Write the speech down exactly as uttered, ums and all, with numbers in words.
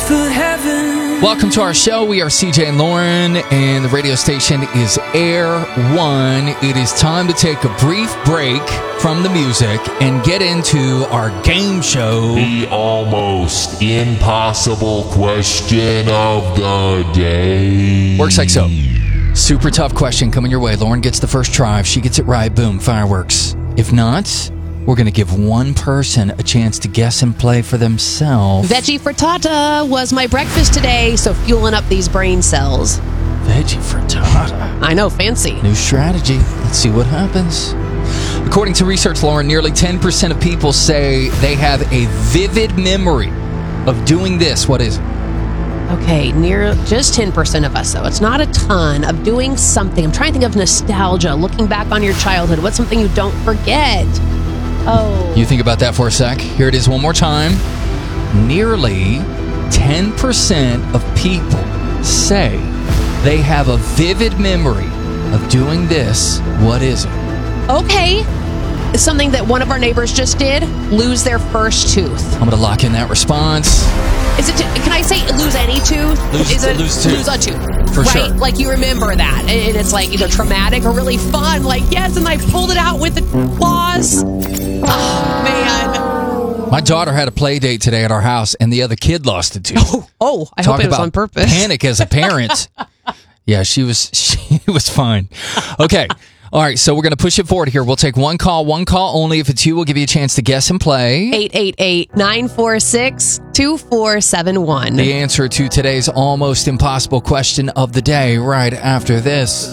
for heaven. Welcome to our show. We are C J and Lauren, and the radio station is Air One. It is time to take a brief break from the music and get into our game show. The almost impossible question of the day. Works like so. Super tough question coming your way. Lauren gets the first try. If she gets it right, boom, fireworks. If not, we're going to give one person a chance to guess and play for themselves. Veggie frittata was my breakfast today, so fueling up these brain cells. Veggie frittata. I know, fancy. New strategy. Let's see what happens. According to research, Lauren, nearly ten percent of people say they have a vivid memory of doing this. What is it? Okay, near just ten percent of us, though. It's not a ton of doing something. I'm trying to think of nostalgia, looking back on your childhood. What's something you don't forget? Oh. You think about that for a sec. Here it is one more time. Nearly ten percent of people say they have a vivid memory of doing this. What is it? Okay. It's something that one of our neighbors just did, lose their first tooth. I'm going to lock in that response. Is it? Can I say lose any tooth? Lose, Is it lose tooth. Lose a tooth. For right? sure. Like you remember that. And it's like either traumatic or really fun. Like, yes, and I pulled it out with the claws. Oh, man. My daughter had a play date today at our house, and the other kid lost a tooth. Oh, oh I Talk hope it was about on purpose. Panic as a parent. Yeah, she was she was fine. Okay. All right, so we're going to push it forward here. We'll take one call, one call only. If it's you, we'll give you a chance to guess and play. eight eight eight, nine four six, two four seven one. The answer to today's almost impossible question of the day right after this.